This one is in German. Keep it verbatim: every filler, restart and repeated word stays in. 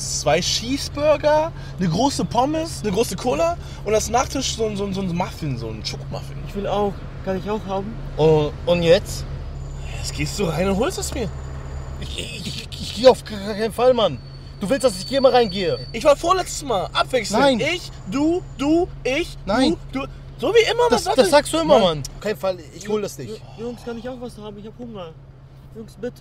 zwei Cheeseburger, eine große Pommes, eine große Cola und als Nachtisch so, so, so ein Muffin, so ein Schokomuffin. Ich will auch. Kann ich auch haben? Und, und jetzt? Jetzt gehst du rein und holst es mir. Ich, ich, ich, ich gehe auf keinen Fall, Mann. Du willst, dass ich hier mal reingehe? Ich war vorletztes Mal. Abwechselnd. Nein. Ich, du, du, ich, Nein. du, du. So wie immer. Das, was das sagst du immer, Mann. Mann. Auf keinen Fall, ich hol das nicht. Jungs, kann ich auch was haben? Ich hab Hunger. Jungs, bitte.